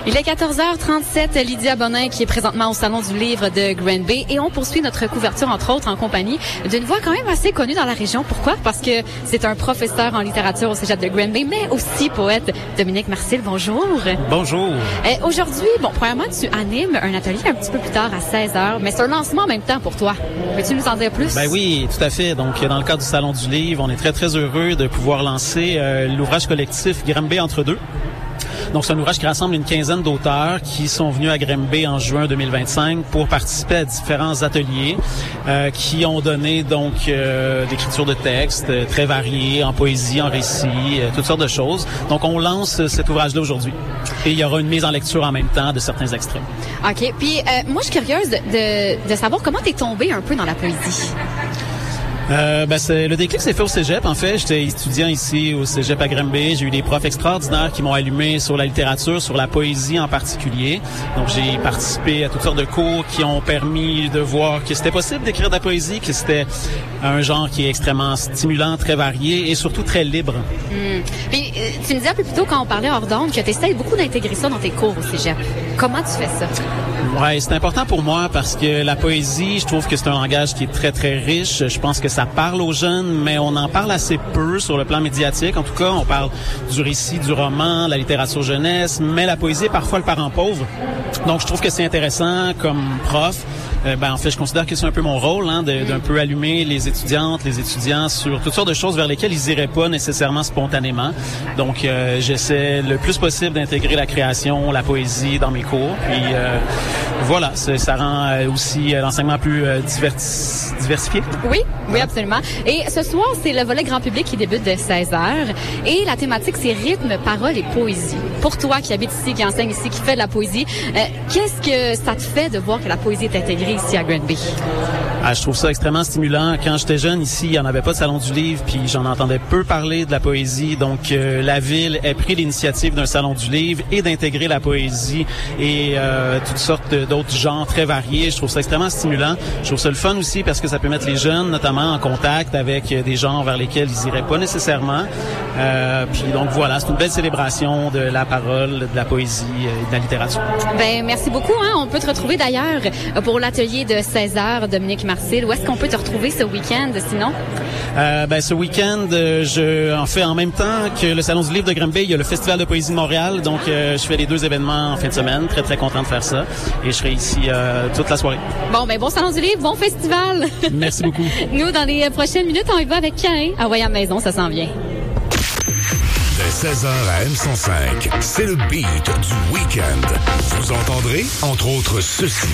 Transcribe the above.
Il est 14h37, Lydia Bonin qui est présentement au Salon du Livre de Granby et on poursuit notre couverture entre autres en compagnie d'une voix quand même assez connue dans la région. Pourquoi? Parce que c'est un professeur en littérature au Cégep de Granby, mais aussi poète. Dominique Marcil, bonjour. Bonjour. Aujourd'hui, premièrement, tu animes un atelier un petit peu plus tard à 16h, mais c'est un lancement en même temps pour toi. Peux-tu nous en dire plus? Ben oui, tout à fait. Donc, dans le cadre du Salon du Livre, on est très, très heureux de pouvoir lancer l'ouvrage collectif Granby entre deux. Donc, c'est un ouvrage qui rassemble une quinzaine d'auteurs qui sont venus à Granby en juin 2025 pour participer à différents ateliers qui ont donné donc d'écriture de textes très variés, en poésie, en récit, toutes sortes de choses. Donc, on lance cet ouvrage-là aujourd'hui. Et il y aura une mise en lecture en même temps de certains extraits. OK. Puis, moi, je suis curieuse de savoir comment t'es tombée un peu dans la poésie. Le déclic s'est fait au Cégep, en fait. J'étais étudiant ici au Cégep à Granby. J'ai eu des profs extraordinaires qui m'ont allumé sur la littérature, sur la poésie en particulier. Donc, j'ai participé à toutes sortes de cours qui ont permis de voir que c'était possible d'écrire de la poésie, que c'était un genre qui est extrêmement stimulant, très varié et surtout très libre. Puis, tu me disais un peu plus tôt quand on parlait hors d'onde que tu essaies beaucoup d'intégrer ça dans tes cours au Cégep. Comment tu fais ça? Ouais, c'est important pour moi parce que la poésie, je trouve que c'est un langage qui est très, très riche. Je pense que ça parle aux jeunes, mais on en parle assez peu sur le plan médiatique. En tout cas, on parle du récit, du roman, la littérature jeunesse, mais la poésie est parfois le parent pauvre. Donc, je trouve que c'est intéressant comme prof. En fait, je considère que c'est un peu mon rôle, d'un peu allumer les étudiantes, les étudiants sur toutes sortes de choses vers lesquelles ils iraient pas nécessairement spontanément. Donc, j'essaie le plus possible d'intégrer la création, la poésie dans mes cours. Puis, voilà, ça rend aussi l'enseignement plus diversifié. Oui, absolument. Et ce soir, c'est le volet grand public qui débute de 16h. Et la thématique, c'est rythme, parole et poésie. Pour toi qui habite ici, qui enseigne ici, qui fait de la poésie, qu'est-ce que ça te fait de voir que la poésie est intégrée ici à Granby? Je trouve ça extrêmement stimulant. Quand j'étais jeune ici, il n'y en avait pas de Salon du Livre, puis j'en entendais peu parler de la poésie. Donc, la ville a pris l'initiative d'un Salon du Livre et d'intégrer la poésie et toutes sortes d'autres genres très variés. Je trouve ça extrêmement stimulant. Je trouve ça le fun aussi parce que ça peut mettre les jeunes, notamment, en contact avec des genres vers lesquels ils iraient pas nécessairement. Puis donc, voilà, c'est une belle célébration de la parole, de la poésie et de la littérature. Merci beaucoup. On peut te retrouver d'ailleurs pour l'atelier de 16h, Dominique Marcil. Où est-ce qu'on peut te retrouver ce week-end, sinon? Ce week-end, en même temps que le Salon du Livre de Granby, il y a le Festival de poésie de Montréal. Donc, je fais les deux événements en fin de semaine. Très, très content de faire ça. Et je serai ici toute la soirée. Bon Salon du Livre, bon festival! Merci beaucoup. Nous, dans les prochaines minutes, on y va avec Cain. À Voyant Maison, ça s'en vient. Dès 16h à M105, c'est le beat du week-end. Vous entendrez, entre autres, ceci.